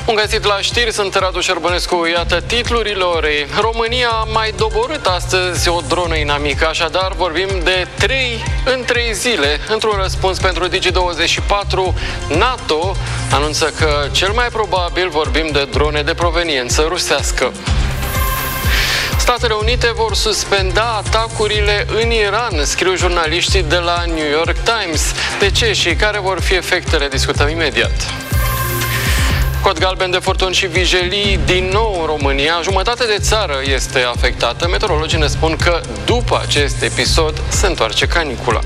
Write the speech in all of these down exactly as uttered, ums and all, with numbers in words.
Bun găsit la știri, sunt Radu Șerbănescu. Iată titlurile orei. România a mai doborât astăzi o dronă inamică, așadar vorbim de trei în trei zile. Într-un răspuns pentru Digi douăzeci și patru, NATO anunță că cel mai probabil vorbim de drone de proveniență rusească. Statele Unite vor suspenda atacurile în Iran, scriu jurnaliștii de la New York Times. De ce și care vor fi efectele? Discutăm imediat. Cod galben de furtuni și vijelii din nou în România. Jumătate de țară este afectată. Meteorologii ne spun că după acest episod se întoarce canicula.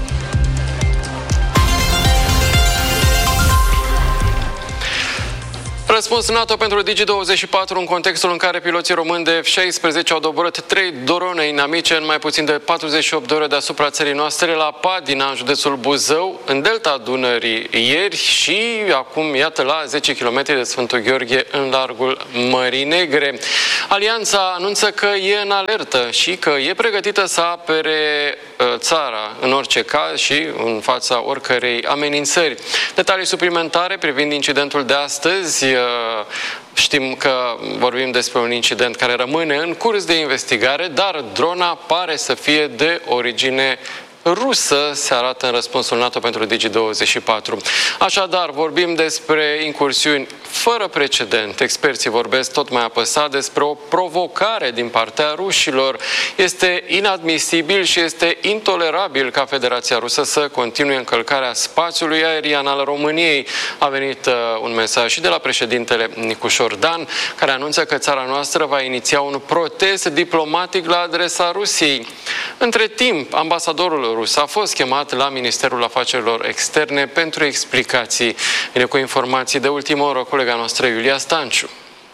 Răspuns NATO pentru Digi douăzeci și patru în contextul în care piloții români de F șaisprezece au doborât trei drone inamice în mai puțin de patruzeci și opt de ore deasupra țării noastre, la Padina, în județul Buzău, în delta Dunării ieri și acum, iată, la zece kilometri de Sfântul Gheorghe, în largul Mării Negre. Alianța anunță că e în alertă și că e pregătită să apere țara în orice caz și în fața oricărei amenințări. Detalii suplimentare privind incidentul de astăzi. Știm că vorbim despre un incident care rămâne în curs de investigare, dar drona pare să fie de origine rusă, se arată în răspunsul NATO pentru Digi douăzeci și patru. Așadar, vorbim despre incursiuni fără precedent. Experții vorbesc tot mai apăsat despre o provocare din partea rușilor. Este inadmisibil și este intolerabil ca Federația Rusă să continue încălcarea spațiului aerian al României. A venit uh, un mesaj și de la președintele Nicușor Dan, care anunță că țara noastră va iniția un protest diplomatic la adresa Rusiei. Între timp, ambasadorul rus a fost chemat la Ministerul Afacerilor Externe pentru explicații. Vine cu informații de ultimă oră colega noastră Iulia Stanciu.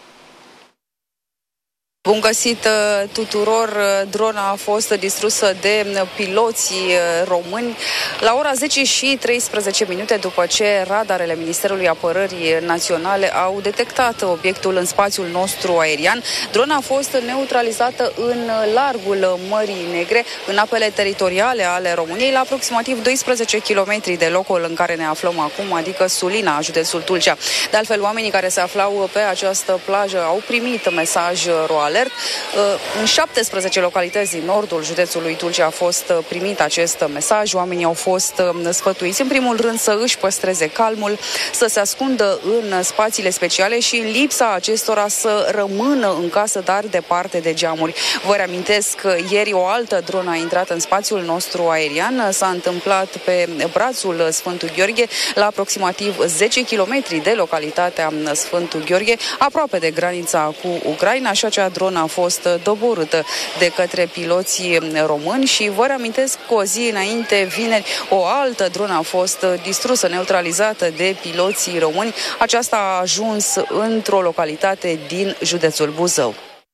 Bun găsit tuturor! Drona a fost distrusă de piloții români la ora zece și treisprezece minute după ce radarele Ministerului Apărării Naționale au detectat obiectul în spațiul nostru aerian. Drona a fost neutralizată în largul Mării Negre, în apele teritoriale ale României, la aproximativ doisprezece kilometri de locul în care ne aflăm acum, adică Sulina, județul Tulcea. De altfel, oamenii care se aflau pe această plajă au primit mesaj RoA Alert. În șaptesprezece localități din nordul județului Tulcea a fost primit acest mesaj. Oamenii au fost sfătuiți, în primul rând, să își păstreze calmul, să se ascundă în spațiile speciale și, în lipsa acestora, să rămână în casă, dar departe de geamuri. Vă reamintesc că ieri o altă dronă a intrat în spațiul nostru aerian. S-a întâmplat pe brațul Sfântul Gheorghe, la aproximativ zece kilometri de localitatea Sfântul Gheorghe, aproape de granița cu Ucraina, și acea dronă a fost doborâtă de către piloții români și vă reamintesc că o zi înainte, vineri, o altă dronă a fost distrusă, neutralizată de piloții români. Aceasta a ajuns într-o localitate din județul Buzău.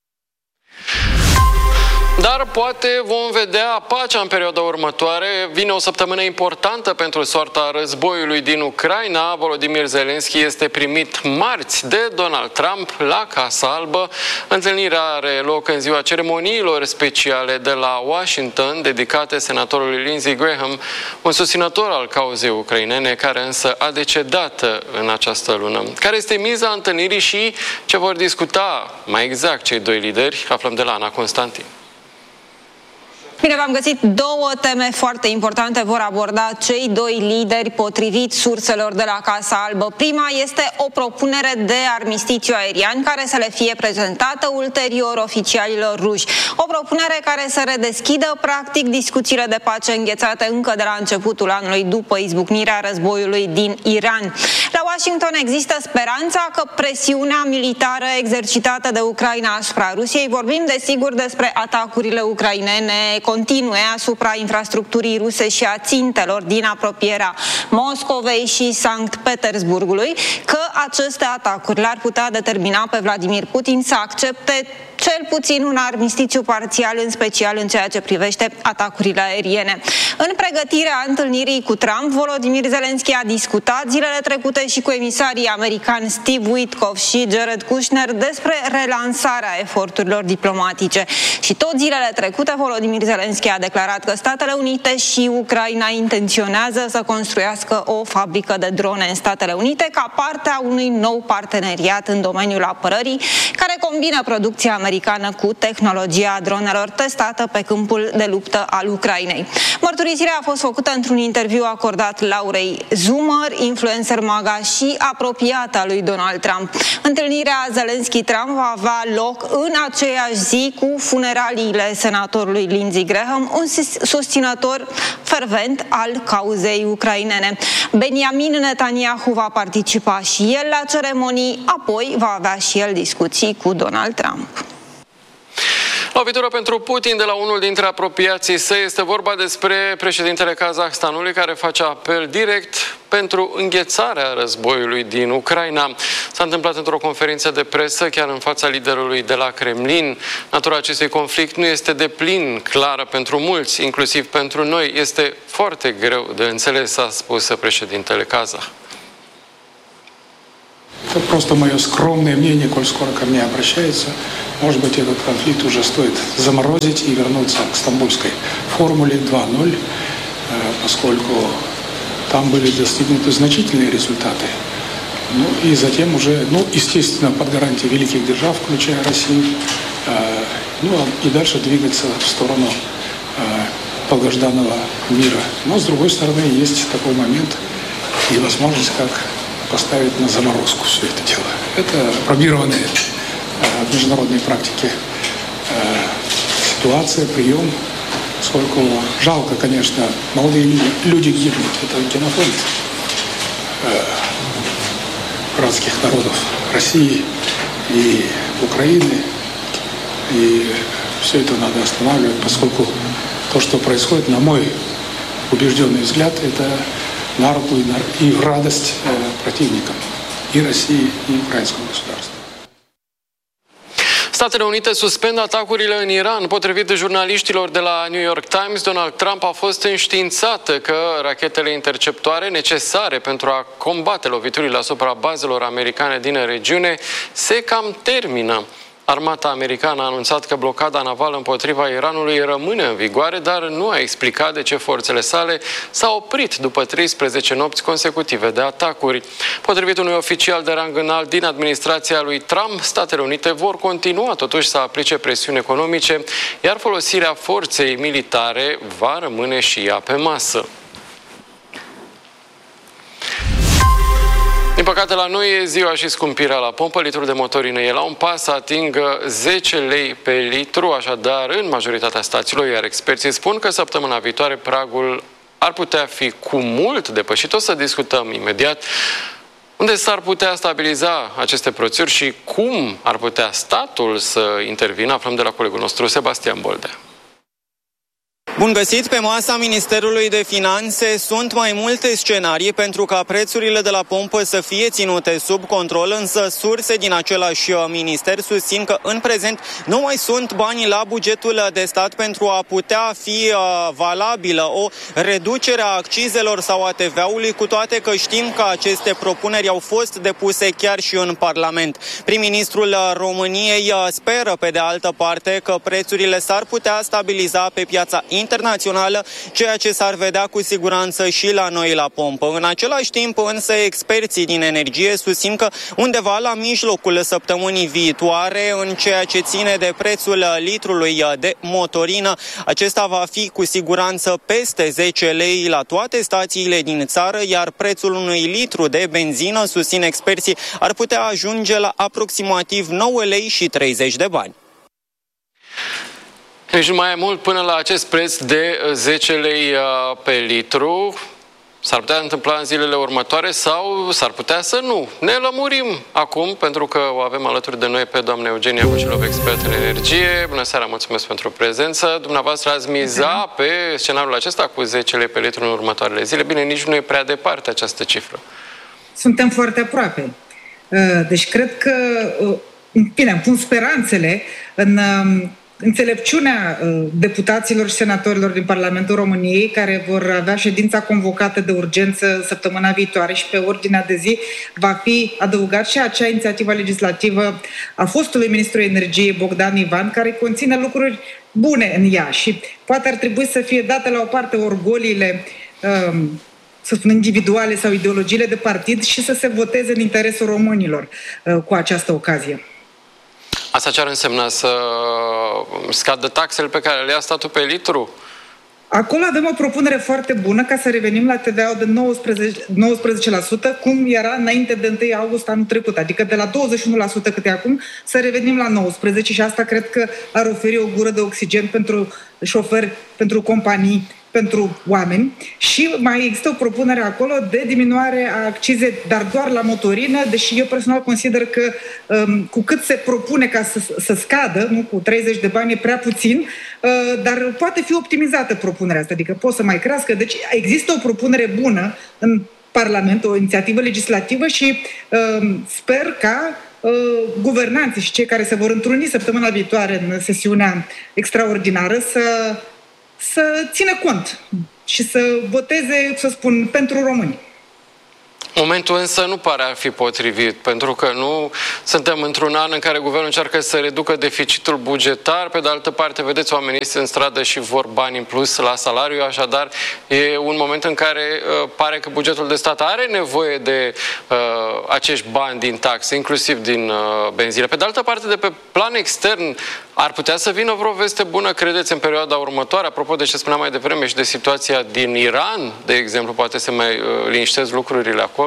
Dar poate vom vedea pacea în perioada următoare. Vine o săptămână importantă pentru soarta războiului din Ucraina. Volodymyr Zelensky este primit marți de Donald Trump la Casa Albă. Întâlnirea are loc în ziua ceremoniilor speciale de la Washington, dedicate senatorului Lindsey Graham, un susținător al cauzei ucrainene, care însă a decedat în această lună. Care este miza întâlnirii și ce vor discuta mai exact cei doi lideri? Aflăm de la Ana Constantin. Bine, v-am găsit. Două teme foarte importante vor aborda cei doi lideri, potrivit surselor de la Casa Albă. Prima este o propunere de armistițiu aerian care să le fie prezentată ulterior oficialilor ruși. O propunere care să redeschidă practic discuțiile de pace înghețate încă de la începutul anului, după izbucnirea războiului din Iran. La Washington există speranța că presiunea militară exercitată de Ucraina asupra Rusiei, vorbim desigur despre atacurile ucrainene continue asupra infrastructurii ruse și a țintelor din apropierea Moscovei și Sankt Petersburgului, că aceste atacuri l-ar putea determina pe Vladimir Putin să accepte cel puțin un armistițiu parțial, în special în ceea ce privește atacurile aeriene. În pregătirea întâlnirii cu Trump, Volodymyr Zelensky a discutat zilele trecute și cu emisarii americani Steve Witkoff și Jared Kushner despre relansarea eforturilor diplomatice. Și tot zilele trecute, Volodymyr Zelensky a declarat că Statele Unite și Ucraina intenționează să construiască o fabrică de drone în Statele Unite ca parte a unui nou parteneriat în domeniul apărării, care combină producția americană cu tehnologia dronelor testată pe câmpul de luptă al Ucrainei. Mărturisirea a fost făcută într-un interviu acordat Laurei Zumăr, influencer maga și apropiată a lui Donald Trump. Întâlnirea Zelensky-Trump va avea loc în aceeași zi cu funeraliile senatorului Lindsey Graham, un susținător fervent al cauzei ucrainene. Benjamin Netanyahu va participa și el la ceremonii, apoi va avea și el discuții cu Donald Trump. Lovitură pentru Putin de la unul dintre apropiații săi. Este vorba despre președintele Kazahstanului, care face apel direct pentru înghețarea războiului din Ucraina. S-a întâmplat într-o conferință de presă, chiar în fața liderului de la Kremlin. Natura acestui conflict nu este deplin clară pentru mulți, inclusiv pentru noi. Este foarte greu de înțeles, a spus președintele kazah. Это просто мое скромное мнение, коль скоро ко мне обращаются. Может быть, этот конфликт уже стоит заморозить и вернуться к стамбульской формуле два ноль, поскольку там были достигнуты значительные результаты. Ну и затем уже, ну, естественно, под гарантией великих держав, включая Россию, ну и дальше двигаться в сторону долгожданного мира. Но, с другой стороны, есть такой момент и возможность, как поставить на заморозку все это дело. Это пробированные э, в международной практике э, ситуация, прием. Поскольку жалко, конечно, молодые люди, люди гибнут. Это генофонд э, братских народов России и Украины. И все это надо останавливать, поскольку то, что происходит, на мой убежденный взгляд, это на руку и в радость э, противникам и России, и украинскому государству. Statele Unite suspendă atacurile în Iran. Potrivit jurnaliștilor de la New York Times, Donald Trump a fost înștiințat că rachetele interceptoare necesare pentru a combate loviturile asupra bazelor americane din regiune se cam termină. Armata americană a anunțat că blocada navală împotriva Iranului rămâne în vigoare, dar nu a explicat de ce forțele sale s-au oprit după treisprezece nopți consecutive de atacuri. Potrivit unui oficial de rang înalt din administrația lui Trump, Statele Unite vor continua totuși să aplice presiuni economice, iar folosirea forței militare va rămâne și ea pe masă. Din păcate, la noi e ziua și scumpirea la pompă. Litrul de motorină e la un pas să atingă zece lei pe litru, așadar în majoritatea stațiilor, iar experții spun că săptămâna viitoare pragul ar putea fi cu mult depășit. O să discutăm imediat unde s-ar putea stabiliza aceste prețuri și cum ar putea statul să intervină. Aflăm de la colegul nostru, Sebastian Boldea. Bun găsit! Pe masa Ministerului de Finanțe sunt mai multe scenarii pentru ca prețurile de la pompă să fie ținute sub control, însă surse din același minister susțin că în prezent nu mai sunt bani la bugetul de stat pentru a putea fi valabilă o reducere a accizelor sau a T V-ului, cu toate că știm că aceste propuneri au fost depuse chiar și în Parlament. Prim-ministrul României speră, pe de altă parte, că prețurile s-ar putea stabiliza pe piața internațională, ceea ce s-ar vedea cu siguranță și la noi la pompă. În același timp, însă, experții din energie susțin că undeva la mijlocul săptămânii viitoare, în ceea ce ține de prețul litrului de motorină, acesta va fi cu siguranță peste zece lei la toate stațiile din țară, iar prețul unui litru de benzină, susțin experții, ar putea ajunge la aproximativ nouă lei și treizeci de bani. Deci mai e mult până la acest preț de zece lei pe litru. S-ar putea întâmpla în zilele următoare sau s-ar putea să nu. Ne lămurim acum, pentru că o avem alături de noi pe doamna Eugenia Vucilov, expert în energie. Bună seara, mulțumesc pentru prezență. Dumneavoastră ați miza pe scenariul acesta cu zece lei pe litru în următoarele zile. Bine, nici nu e prea departe această cifră. Suntem foarte aproape. Deci cred că, bine, îmi pun speranțele în înțelepciunea deputaților și senatorilor din Parlamentul României, care vor avea ședința convocată de urgență săptămâna viitoare și pe ordinea de zi va fi adăugat și acea inițiativă legislativă a fostului ministru energiei Bogdan Ivan, care conține lucruri bune în ea și poate ar trebui să fie date la o parte orgoliile, să spun, individuale sau ideologiile de partid și să se voteze în interesul românilor cu această ocazie. Asta ce ar însemna? Să scadă taxele pe care le ia statul pe litru? Acolo avem o propunere foarte bună ca să revenim la T V A-ul de nouăsprezece la sută, cum era înainte de întâi august anul trecut, adică de la douăzeci și unu la sută cât e acum, să revenim la nouăsprezece la sută și asta cred că ar oferi o gură de oxigen pentru șoferi, pentru companii, pentru oameni. Și mai există o propunere acolo de diminuare a accizei, dar doar la motorină, deși eu personal consider că um, cu cât se propune ca să, să scadă, nu cu treizeci de bani e prea puțin, uh, dar poate fi optimizată propunerea asta, adică poate să mai crească. Deci există o propunere bună în Parlament, o inițiativă legislativă și uh, sper ca uh, guvernanții și cei care se vor întruni săptămâna viitoare în sesiunea extraordinară să să țină cont și să voteze, să spun, pentru români. Momentul însă nu pare a fi potrivit, pentru că nu suntem într-un an în care guvernul încearcă să reducă deficitul bugetar, pe de altă parte, vedeți, oamenii este în stradă și vor bani în plus la salariu, așadar e un moment în care uh, pare că bugetul de stat are nevoie de uh, acești bani din taxe, inclusiv din uh, benzile. Pe de altă parte, de pe plan extern, ar putea să vină vreo veste bună, credeți, în perioada următoare, apropo de ce spuneam mai devreme și de situația din Iran, de exemplu, poate să mai uh, liniștez lucrurile acolo?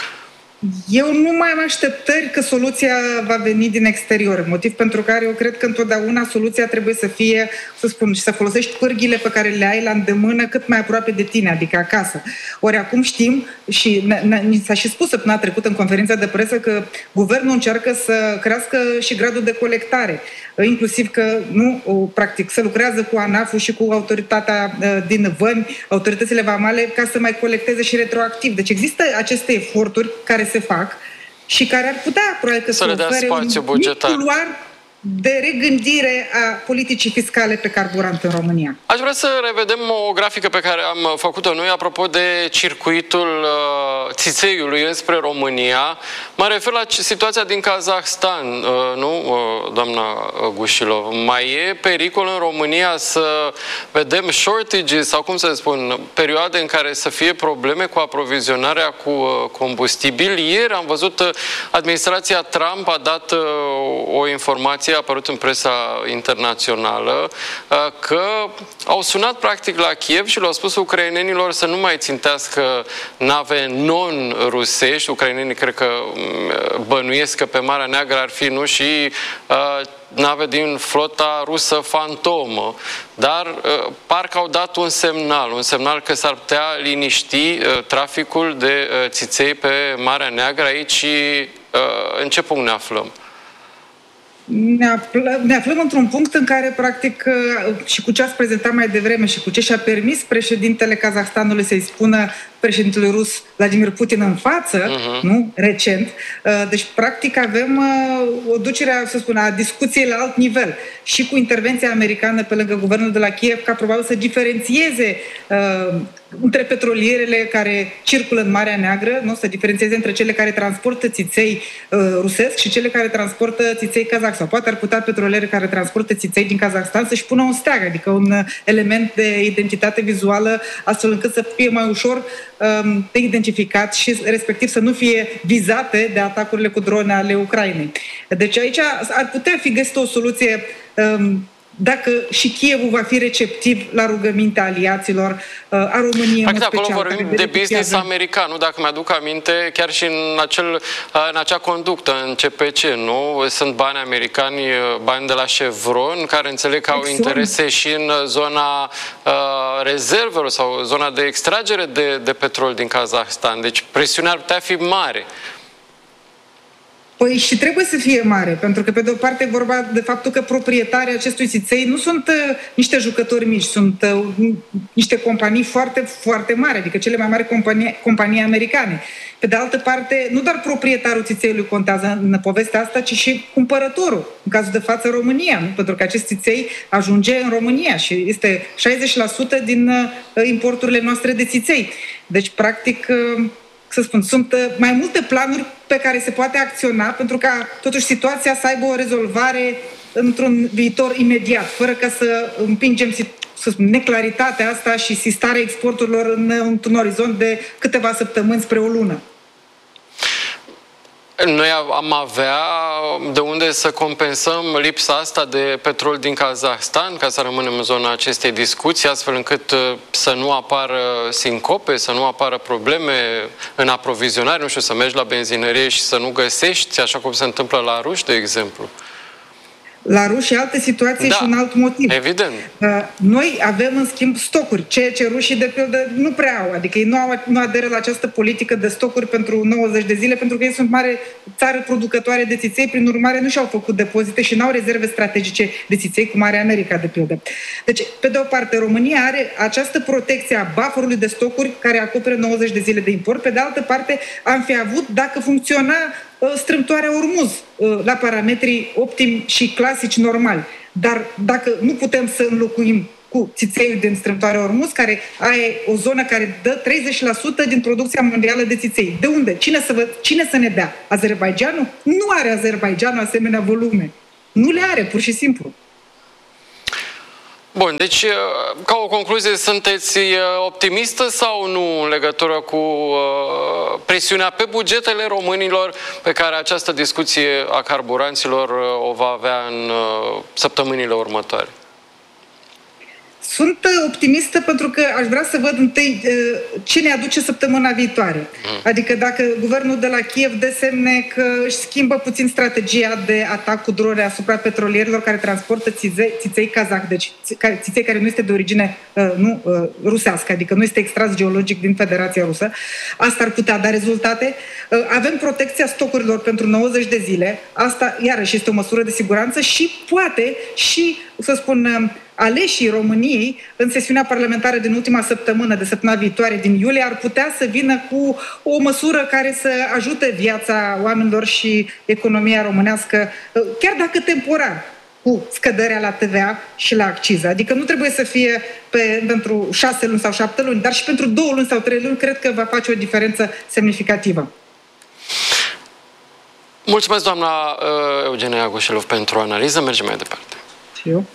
Eu nu mai am așteptări că soluția va veni din exterior, motiv pentru care eu cred că întotdeauna soluția trebuie să fie, să spun, și să folosești pârghile pe care le ai la îndemână cât mai aproape de tine, adică acasă. Ori acum știm, și ni s-a și spus săptămâna trecută în conferința de presă, că guvernul încearcă să crească și gradul de colectare, inclusiv că, nu, practic, se lucrează cu ANAF-ul și cu autoritatea din vămi, autoritățile vamale, ca să mai colecteze și retroactiv. Deci există aceste eforturi care se fac și care ar putea, probabil, că să, să ofere un mic culoar de regândire a politicii fiscale pe carburant în România. Aș vrea să revedem o grafică pe care am făcut-o noi apropo de circuitul uh, țițeiului înspre România. Mă refer la situația din Kazahstan, uh, nu, uh, doamna Gușilov? Mai e pericol în România să vedem shortages sau, cum să spun, perioade în care să fie probleme cu aprovizionarea cu uh, combustibil? Ieri am văzut uh, administrația Trump a dat uh, o informație, a apărut în presa internațională, că au sunat practic la Kiev și le-au spus ucrainenilor să nu mai țintească nave non-rusești. Ucrainenii cred că bănuiesc că pe Marea Neagră ar fi, nu, și nave din flota rusă fantomă, dar uh, parcă au dat un semnal, un semnal că s-ar putea liniști uh, traficul de uh, țiței pe Marea Neagră aici și uh, în ce punct ne aflăm? Ne aflăm, ne aflăm într-un punct în care, practic, și cu ce ați prezentat mai devreme și cu ce și-a permis președintele Kazahstanului să-i spună președintelui rus Vladimir Putin în față, uh-huh. nu? Recent. Deci, practic, avem o ducere, să spun, a discuției la alt nivel și cu intervenția americană pe lângă guvernul de la Kiev, ca probabil să diferențieze uh, între petrolierele care circulă în Marea Neagră, nu? Să diferențieze între cele care transportă țiței uh, rusesc și cele care transportă țiței kazah. Sau poate ar putea petroliere care transportă țiței din Kazahstan să-și pună un steag, adică un element de identitate vizuală, astfel încât să fie mai ușor um, de identificat și respectiv să nu fie vizate de atacurile cu drone ale Ucrainei. Deci aici ar putea fi găsită o soluție um, dacă și Kievul va fi receptiv la rugămintea aliaților a României. Practic, acolo vorbim de business american, nu? Dacă mi-aduc aminte, chiar și în, acel, în acea conductă, în C P C, nu? Sunt bani americani, bani de la Chevron, care înțeleg că au Exxon. interese și în zona uh, rezervelor sau zona de extragere de, de petrol din Kazahstan. Deci presiunea ar putea fi mare. Păi și trebuie să fie mare, pentru că pe de o parte e vorba de faptul că proprietarii acestui țiței nu sunt uh, niște jucători mici, sunt uh, niște companii foarte, foarte mari, adică cele mai mari companii, companii americane. Pe de altă parte, nu doar proprietarul țițeiului contează în povestea asta, ci și cumpărătorul, în cazul de față România, nu? Pentru că acest țiței ajunge în România și este șaizeci la sută din uh, importurile noastre de țiței. Deci, practic... Uh, să spun, sunt mai multe planuri pe care se poate acționa pentru ca totuși situația să aibă o rezolvare într-un viitor imediat, fără ca să împingem să spun, neclaritatea asta și sistarea exporturilor în, într-un orizont de câteva săptămâni spre o lună. Noi am avea de unde să compensăm lipsa asta de petrol din Kazahstan, ca să rămânem în zona acestei discuții, astfel încât să nu apară sincope, să nu apară probleme în aprovizionare, nu știu, să mergi la benzinărie și să nu găsești, așa cum se întâmplă la ruși, de exemplu. La ruși și alte situații da, și un alt motiv. Evident. Noi avem, în schimb, stocuri, ceea ce rușii, de pildă, nu prea au. Adică ei nu, au, nu aderă la această politică de stocuri pentru nouăzeci de zile, pentru că ei sunt mare țară producătoare de țiței, prin urmare nu și-au făcut depozite și nu au rezerve strategice de țiței, cum are America, de pildă. Deci, pe de o parte, România are această protecție a bufferului de stocuri care acoperă nouăzeci de zile de import. Pe de altă parte, am fi avut, dacă funcționa strâmtoarea Ormuz la parametrii optimi și clasici normali. Dar dacă nu putem să înlocuim cu țițeiul din strâmtoarea Ormuz, care are o zonă care dă treizeci la sută din producția mondială de țiței. De unde? Cine să, vă, cine să ne dea? Azerbaidjanul? Nu are Azerbaidjanul asemenea volume. Nu le are, pur și simplu. Bun, deci, ca o concluzie, sunteți optimistă sau nu în legătură cu uh, presiunea pe bugetele românilor pe care această discuție a carburanților o va avea în uh, săptămânile următoare? Sunt optimistă pentru că aș vrea să văd întâi ce ne aduce săptămâna viitoare. Adică dacă guvernul de la Kiev dă semne că își schimbă puțin strategia de atac cu drone asupra petrolierilor care transportă țiței, țiței kazah, deci țiței care nu este de origine nu, rusească, adică nu este extras geologic din Federația Rusă, asta ar putea da rezultate. Avem protecția stocurilor pentru nouăzeci de zile, asta iarăși este o măsură de siguranță și poate și, să spun, aleșii României în sesiunea parlamentară din ultima săptămână, de săptămâna viitoare, din iulie, ar putea să vină cu o măsură care să ajute viața oamenilor și economia românească, chiar dacă temporar, cu scăderea la T V A și la acciză. Adică nu trebuie să fie pe, pentru șase luni sau șapte luni, dar și pentru două luni sau trei luni cred că va face o diferență semnificativă. Mulțumesc, doamna uh, Eugenia Agoșilov, pentru analiză. Mergem mai departe. Și eu.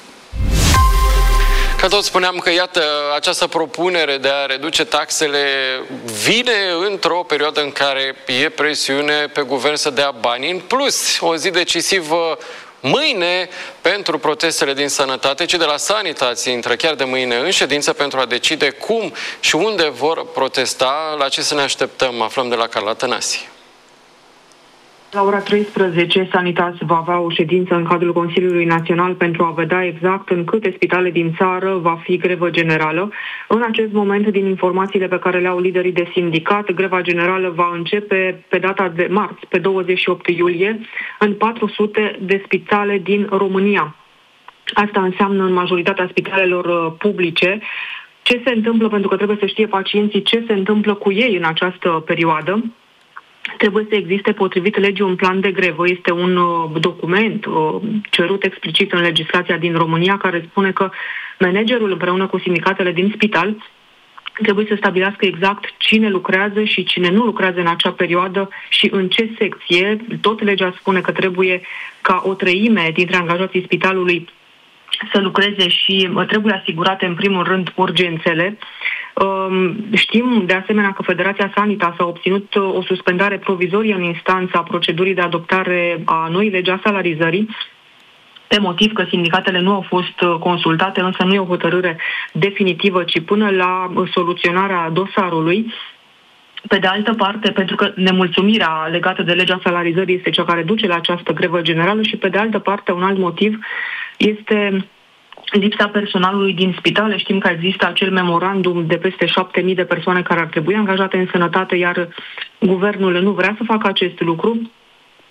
Ca tot spuneam că, iată, această propunere de a reduce taxele vine într-o perioadă în care e presiune pe guvern să dea bani. În plus, o zi decisivă mâine pentru protestele din sănătate, ci de la Sanitați intră chiar de mâine în ședință pentru a decide cum și unde vor protesta, la ce să ne așteptăm. Aflăm de la Carla Tănase. La ora treisprezece, Sanitas va avea o ședință în cadrul Consiliului Național pentru a vedea exact în câte spitale din țară va fi grevă generală. În acest moment, din informațiile pe care le au liderii de sindicat, greva generală va începe pe data de marți, pe douăzeci și opt iulie, în patru sute de spitale din România. Asta înseamnă în majoritatea spitalelor publice. Ce se întâmplă, pentru că trebuie să știe pacienții ce se întâmplă cu ei în această perioadă. Trebuie să existe, potrivit legii, un plan de grevă. Este un uh, document uh, cerut explicit în legislația din România care spune că managerul împreună cu sindicatele din spital trebuie să stabilească exact cine lucrează și cine nu lucrează în acea perioadă și în ce secție. Tot legea spune că trebuie ca o treime dintre angajații spitalului să lucreze și uh, trebuie asigurate în primul rând urgențele. Știm de asemenea că Federația Sanitas a obținut o suspendare provizorie în instanță a procedurii de adoptare a noii legi a salarizării, pe motiv că sindicatele nu au fost consultate, însă nu e o hotărâre definitivă, ci până la soluționarea dosarului. Pe de altă parte, pentru că nemulțumirea legată de legea salarizării este cea care duce la această grevă generală și pe de altă parte un alt motiv este lipsa personalului din spitale. Știm că există acel memorandum de peste șapte mii de persoane care ar trebui angajate în sănătate, iar guvernul nu vrea să facă acest lucru.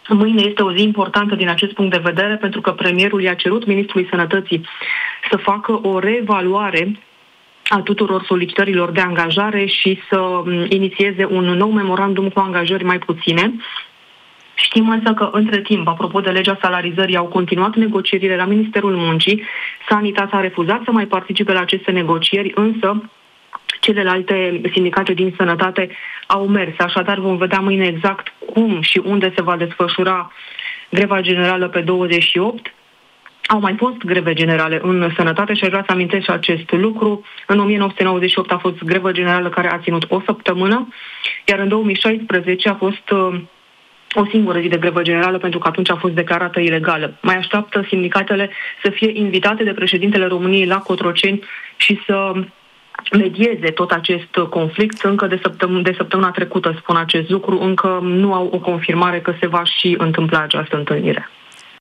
Mâine este o zi importantă din acest punct de vedere, pentru că premierul i-a cerut Ministrului Sănătății să facă o reevaluare a tuturor solicitărilor de angajare și să inițieze un nou memorandum cu angajări mai puține. Știm însă că, între timp, apropo de legea salarizării, au continuat negocierile la Ministerul Muncii. Sanitas a refuzat să mai participe la aceste negocieri, însă celelalte sindicate din sănătate au mers. Așadar, vom vedea mâine exact cum și unde se va desfășura greva generală pe douăzeci și opt. Au mai fost greve generale în sănătate și aș vrea să amintesc și acest lucru. În o mie nouă sute nouăzeci și opt a fost grevă generală care a ținut o săptămână, iar în două mii șaisprezece a fost uh, o singură zi de grevă generală, pentru că atunci a fost declarată ilegală. Mai așteaptă sindicatele să fie invitate de președintele României la Cotroceni și să medieze tot acest conflict. Încă de, săptăm- de săptămâna trecută spun acest lucru, încă nu au o confirmare că se va și întâmpla această întâlnire.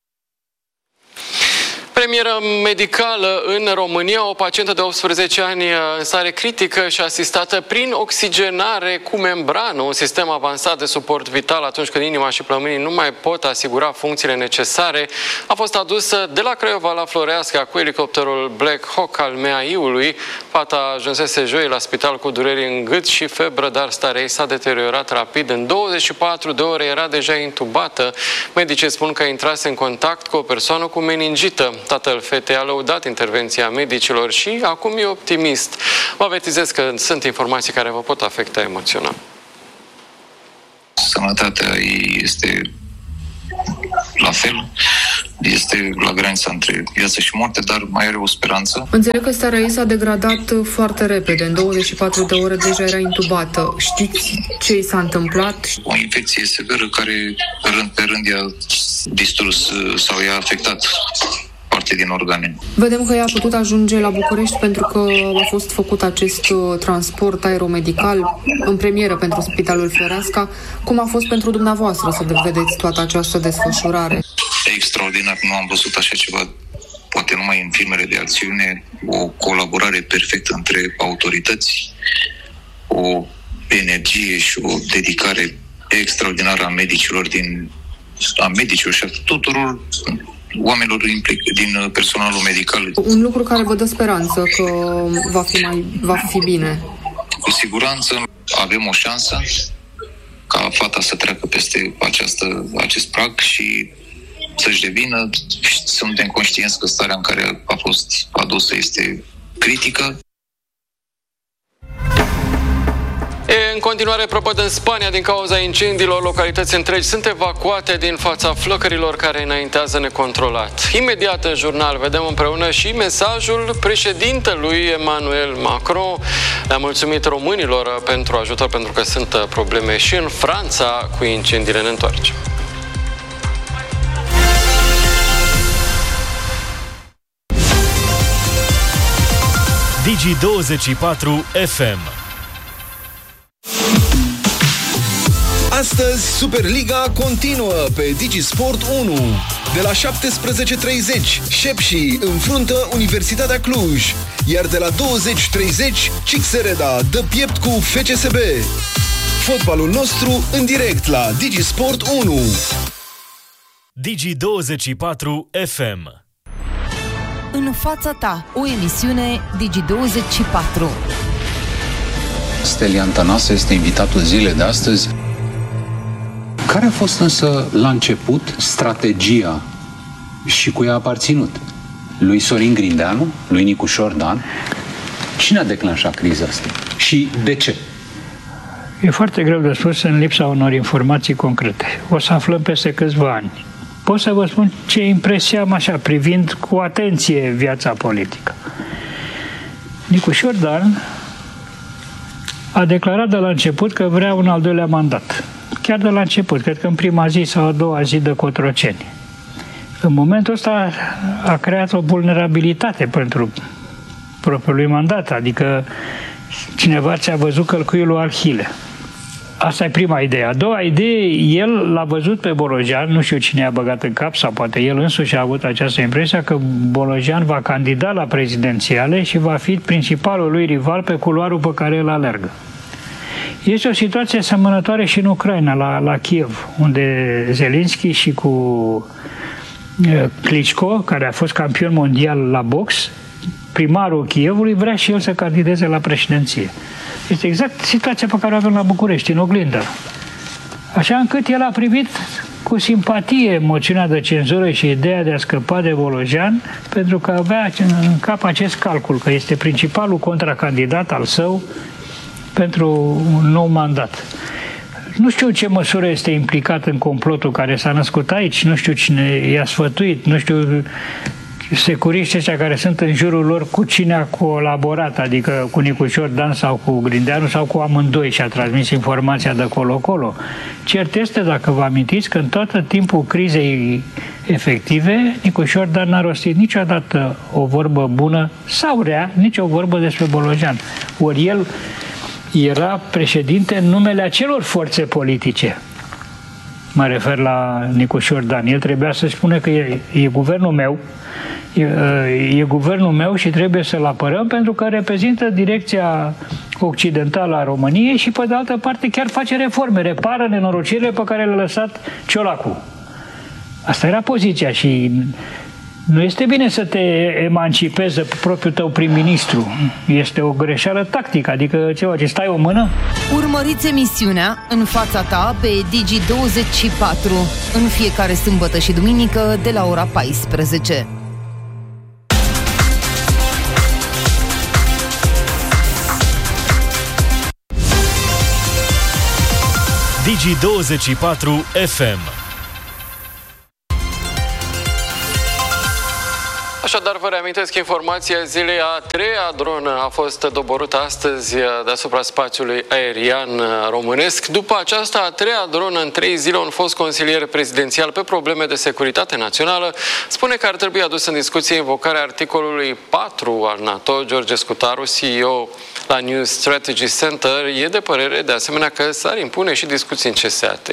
Premieră medicală în România, o pacientă de optsprezece ani în stare critică și asistată prin oxigenare cu membrană, un sistem avansat de suport vital atunci când inima și plămânii nu mai pot asigura funcțiile necesare, a fost adusă de la Craiova la Floreasca cu elicopterul Black Hawk al M A I-ului. Fata ajunsese joi la spital cu dureri în gât și febră, dar starea ei s-a deteriorat rapid. În douăzeci și patru de ore era deja intubată. Medicii spun că intrase în contact cu o persoană cu meningită. Tatăl fetei a lăudat intervenția medicilor și acum e optimist. Vă avertizez că sunt informații care vă pot afecta emoțional. Sănătatea ei este la fel, este la granița între viață și moarte, dar mai are o speranță. Înțeleg că starea ei s-a degradat foarte repede, în douăzeci și patru de ore deja era intubată. Știți ce i s-a întâmplat? O infecție severă care rând pe rând i-a distrus sau i-a afectat parte din organe. Vedem că ea a putut ajunge la București pentru că a fost făcut acest transport aeromedical în premieră pentru Spitalul Floreasca. Cum a fost pentru dumneavoastră să vedeți toată această desfășurare? Extraordinar, nu am văzut așa ceva, poate numai în filmele de acțiune, o colaborare perfectă între autorități, o energie și o dedicare extraordinară a medicilor din a medicilor și a tuturor oamenilor din personalul medical. Un lucru care vă dă speranță că va fi, mai, va fi bine. Cu siguranță avem o șansă ca fata să treacă peste această, acest prag și să-și devină. Suntem conștienți că starea în care a fost adusă este critică. E, în continuare, prăpăd în Spania din cauza incendiilor. Localități întregi sunt evacuate din fața flăcărilor care înaintează necontrolat. Imediat în jurnal vedem împreună și mesajul președintelui Emmanuel Macron. Le-a mulțumit românilor pentru ajutor, pentru că sunt probleme și în Franța cu incendiile. Ne întoarcem. Digi douăzeci și patru F M. Astăzi, Superliga continuă pe DigiSport unu. De la șaptesprezece și treizeci, Șepși înfruntă Universitatea Cluj. Iar de la douăzeci și treizeci, Cixereda dă piept cu F C S B. Fotbalul nostru în direct la DigiSport unu. Digi douăzeci și patru F M. În fața ta, o emisiune Digi douăzeci și patru. Stelian Tănase este invitatul zilei de astăzi. Care a fost însă la început strategia și cui a aparținut? Lui Sorin Grindeanu? Lui Nicușor Dan? Cine a declanșat criza asta? Și de ce? E foarte greu de spus în lipsa unor informații concrete. O să aflăm peste câțiva ani. Pot să vă spun ce impresie am așa, privind cu atenție viața politică. Nicușor Dan a declarat de la început că vrea un al doilea mandat. Chiar de la început, cred că în prima zi sau a doua zi de Cotroceni. În momentul ăsta a creat o vulnerabilitate pentru propriul lui mandat, adică cineva ți-a văzut călcuiul lui Arhile. Asta e prima idee. A doua idee, el l-a văzut pe Bolojan, nu știu cine a băgat în cap, sau poate el însuși a avut această impresie că Bolojan va candida la prezidențiale și va fi principalul lui rival pe culoarul pe care el alergă. Este o situație asemănătoare și în Ucraina, la, la Kiev, unde Zelensky și cu Klitschko, care a fost campion mondial la box, primarul Kievului, vrea și el să candideze la președinție. Este exact situația pe care o avem la București, în oglindă. Așa încât el a primit cu simpatie moțiunea de cenzură și ideea de a scăpa de Volojan, pentru că avea în cap acest calcul, că este principalul contracandidat al său pentru un nou mandat. Nu știu ce măsură este implicat în complotul care s-a născut aici, nu știu cine i-a sfătuit, nu știu securiștii ăștia care sunt în jurul lor cu cine a colaborat, adică cu Nicușor Dan sau cu Grindeanu sau cu amândoi și a transmis informația de colo-colo. Cert este, dacă vă amintiți, că în tot timpul crizei efective, Nicușor Dan n-a rostit niciodată o vorbă bună sau rea, nici o vorbă despre Bolojan. Ori el era președinte în numele acelor forțe politice. Mă refer la Nicușor Dan. El trebuia să spună că e, e guvernul meu, e, e guvernul meu și trebuie să-l apărăm pentru că reprezintă direcția occidentală a României și, pe de altă parte, chiar face reforme, repară nenorocirile pe care le-a lăsat Ciolacu. Asta era poziția și nu este bine să te emancipezi propriul tău prim-ministru. Este o greșeală tactică, adică ceva ce stai o mână. Urmăriți emisiunea În fața ta pe Digi douăzeci și patru în fiecare sâmbătă și duminică de la ora paisprezece. Digi douăzeci și patru F M. Așadar, vă reamintesc informația zilei. A treia dronă a fost doborâtă astăzi deasupra spațiului aerian românesc. După aceasta, a treia dronă în trei zile, un fost consilier prezidențial pe probleme de securitate națională spune că ar trebui adus în discuție invocarea articolului patru al NATO. George Scutaru, C E O la New Strategy Center, e de părere de asemenea că s-ar impune și discuții înceseate.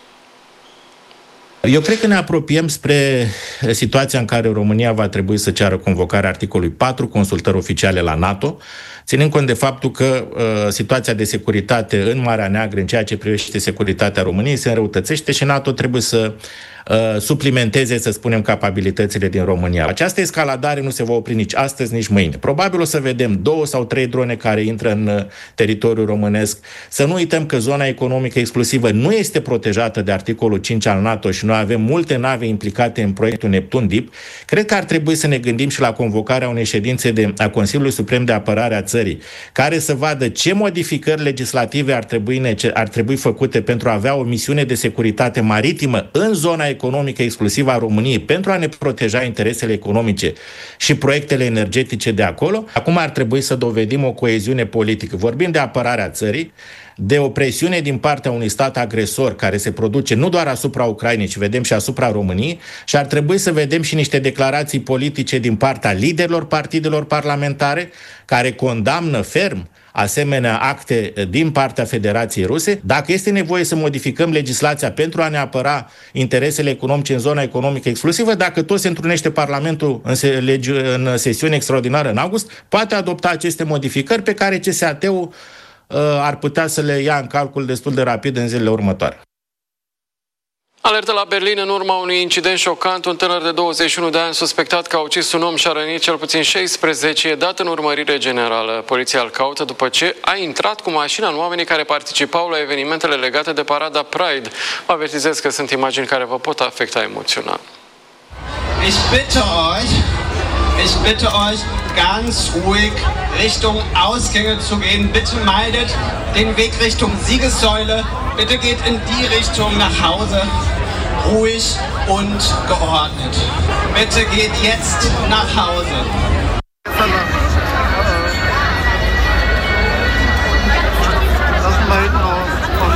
Eu cred că ne apropiem spre situația în care România va trebui să ceară convocarea articolului patru, consultări oficiale la NATO, ținând cont de faptul că uh, situația de securitate în Marea Neagră, în ceea ce privește securitatea României, se înrăutățește și NATO trebuie să uh, suplimenteze, să spunem, capabilitățile din România. Această escaladare nu se va opri nici astăzi, nici mâine. Probabil o să vedem două sau trei drone care intră în uh, teritoriul românesc. Să nu uităm că zona economică exclusivă nu este protejată de articolul cinci al NATO și noi avem multe nave implicate în proiectul Neptun Deep. Cred că ar trebui să ne gândim și la convocarea unei ședințe de, a Consiliului Suprem de Apărare a țării, care să vadă ce modificări legislative ar trebui, ar trebui făcute pentru a avea o misiune de securitate maritimă în zona economică exclusivă a României pentru a ne proteja interesele economice și proiectele energetice de acolo. Acum ar trebui să dovedim o coeziune politică. Vorbim de apărarea țării, de o presiune din partea unui stat agresor care se produce nu doar asupra Ucrainei, ci vedem și asupra României, și ar trebui să vedem și niște declarații politice din partea liderilor partidelor parlamentare care condamnă ferm asemenea acte din partea Federației Ruse. Dacă este nevoie să modificăm legislația pentru a ne apăra interesele economice în zona economică exclusivă, dacă tot se întrunește Parlamentul în, se, legi, în sesiune extraordinară în august, poate adopta aceste modificări pe care C S A T-ul uh, ar putea să le ia în calcul destul de rapid în zilele următoare. Alertă la Berlin în urma unui incident șocant. Un tânăr de douăzeci și unu de ani suspectat că a ucis un om și a rănit cel puțin șaisprezece e dat în urmărire generală. Poliția îl caută după ce a intrat cu mașina în oamenii care participau la evenimentele legate de parada Pride. Vă avertizez că sunt imagini care vă pot afecta emoțional. Ich bitte euch, ich bitte euch ganz ruhig Richtung Ausgänge zu gehen. Bitte meidet den Weg Richtung Siegessäule. Bitte geht in die Richtung nach Hause. Ruhig und geordnet. Bitte geht jetzt nach Hause. Lassen wir hinten raus.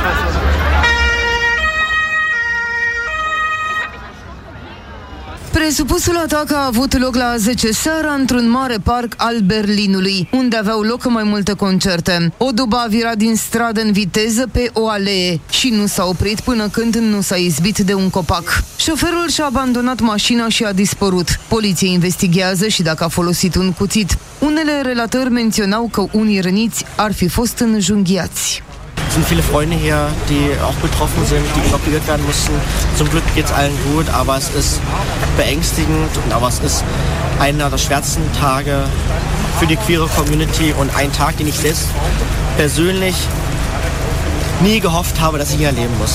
Presupusul atac a avut loc la zece seara într-un mare parc al Berlinului, unde aveau loc mai multe concerte. O dubă a virat din stradă în viteză pe o alee și nu s-a oprit până când nu s-a izbit de un copac. Șoferul și-a abandonat mașina și a dispărut. Poliția investighează și dacă a folosit un cuțit. Unele relatări menționau că unii răniți ar fi fost înjunghiați. Es sind viele Freunde hier, die auch betroffen sind, die evakuiert werden mussten. Zum Glück geht es allen gut, aber es ist beängstigend, aber es ist einer der schwersten Tage für die queere Community und ein Tag, den ich selbst persönlich nie gehofft habe, dass ich ihn erleben muss.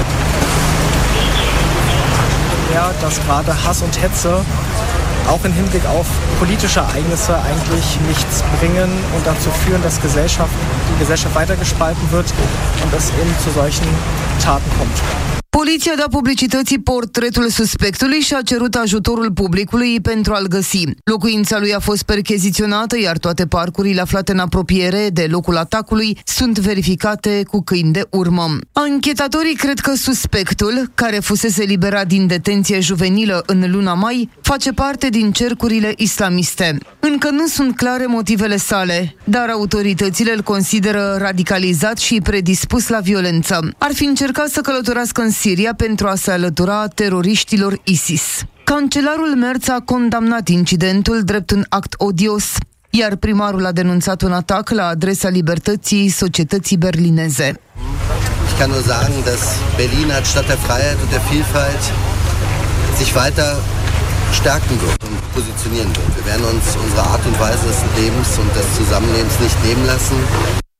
Ja, dass gerade Hass und Hetze auch im Hinblick auf politische Ereignisse eigentlich nichts bringen und dazu führen, dass Gesellschaft, die Gesellschaft weiter gespalten wird und es eben zu solchen Taten kommt. Poliția a dat publicității portretul suspectului și a cerut ajutorul publicului pentru a-l găsi. Locuința lui a fost percheziționată, iar toate parcurile aflate în apropiere de locul atacului sunt verificate cu câini de urmă. Anchetatorii cred că suspectul, care fusese eliberat din detenție juvenilă în luna mai, face parte din cercurile islamiste. Încă nu sunt clare motivele sale, dar autoritățile îl consideră radicalizat și predispus la violență. Ar fi încercat să călătorească în Siria pentru a se alătura teroriștilor ISIS. Cancelarul Merz a condamnat incidentul drept un act odios, iar primarul a denunțat un atac la adresa libertății societății berlineze. Ich kann nur sagen, dass Berlin als Stadt der Freiheit und der Vielfalt sich weiter stärken wird und positionieren wird. Wir werden uns unsere Art und Weise des Lebens und des Zusammenlebens nicht nehmen lassen.